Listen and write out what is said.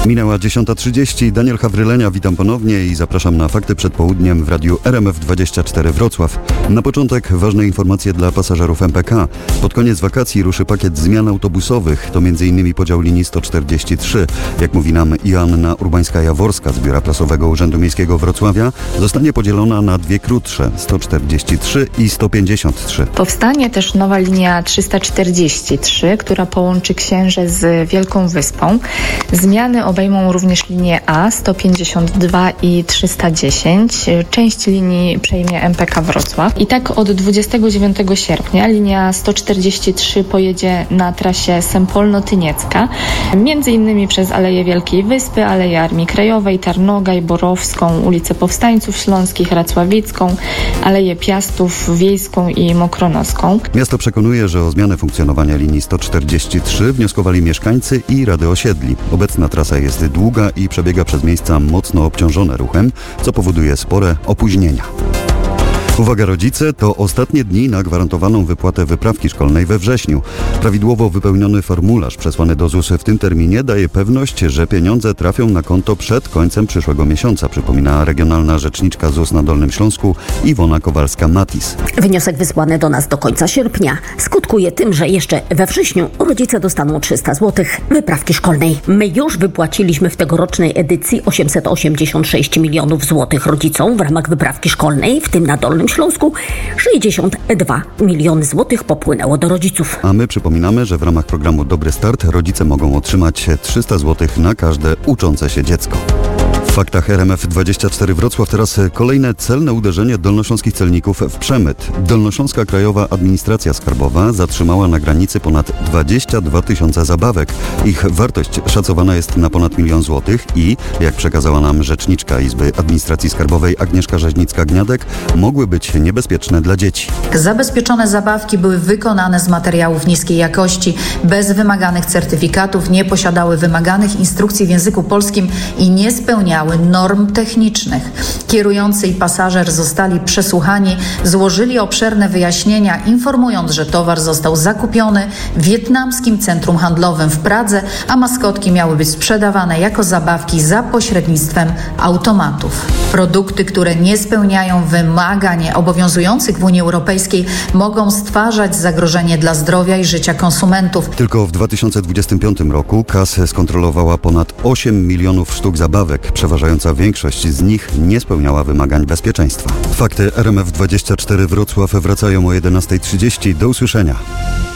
Minęła 10:30. Daniel Hawrylenia, witam ponownie i zapraszam na fakty przed południem w radiu RMF24 Wrocław. Na początek ważne informacje dla pasażerów MPK. Pod koniec wakacji ruszy pakiet zmian autobusowych. To m.in. podział linii 143. Jak mówi nam Joanna Urbańska-Jaworska z Biura Prasowego Urzędu Miejskiego Wrocławia, zostanie podzielona na dwie krótsze, 143 i 153. Powstanie też nowa linia 343, która połączy Księże z Wielką Wyspą. Zmiany obejmą również linię A 152 i 310. Część linii przejmie MPK Wrocław. I tak od 29 sierpnia linia 143 pojedzie na trasie Sempolno-Tyniecka, między innymi przez Aleję Wielkiej Wyspy, Aleję Armii Krajowej, Tarnogaj, Borowską, ulicę Powstańców Śląskich, Racławicką, Aleję Piastów, Wiejską i Mokronoską. Miasto przekonuje, że o zmianę funkcjonowania linii 143 wnioskowali mieszkańcy i rady osiedli. Obecna trasa jest długa i przebiega przez miejsca mocno obciążone ruchem, co powoduje spore opóźnienia. Uwaga rodzice, to ostatnie dni na gwarantowaną wypłatę wyprawki szkolnej we wrześniu. Prawidłowo wypełniony formularz przesłany do ZUS w tym terminie daje pewność, że pieniądze trafią na konto przed końcem przyszłego miesiąca, przypomina regionalna rzeczniczka ZUS na Dolnym Śląsku Iwona Kowalska-Matis. Wniosek wysłany do nas do końca sierpnia skutkuje tym, że jeszcze we wrześniu rodzice dostaną 300 zł wyprawki szkolnej. My już wypłaciliśmy w tegorocznej edycji 886 milionów złotych rodzicom w ramach wyprawki szkolnej, w tym na Dolnym Śląsku 62 miliony złotych popłynęło do rodziców. A my przypominamy, że w ramach programu Dobry Start rodzice mogą otrzymać 300 zł na każde uczące się dziecko. W faktach RMF24 Wrocław teraz kolejne celne uderzenie dolnośląskich celników w przemyt. Dolnośląska Krajowa Administracja Skarbowa zatrzymała na granicy ponad 22 tysiące zabawek. Ich wartość szacowana jest na ponad 1 000 000 złotych i, jak przekazała nam rzeczniczka Izby Administracji Skarbowej Agnieszka Rzeźnicka-Gniadek, mogły być niebezpieczne dla dzieci. Zabezpieczone zabawki były wykonane z materiałów niskiej jakości, bez wymaganych certyfikatów, nie posiadały wymaganych instrukcji w języku polskim i nie spełniały norm technicznych. Kierujący i pasażer zostali przesłuchani, złożyli obszerne wyjaśnienia, informując, że towar został zakupiony w wietnamskim centrum handlowym w Pradze, a maskotki miały być sprzedawane jako zabawki za pośrednictwem automatów. Produkty, które nie spełniają wymagań obowiązujących w Unii Europejskiej, mogą stwarzać zagrożenie dla zdrowia i życia konsumentów. Tylko w 2025 roku KAS skontrolowała ponad 8 milionów sztuk zabawek. Przeważająca większość z nich nie spełniała wymagań bezpieczeństwa. Fakty RMF24 Wrocław wracają o 11:30. Do usłyszenia.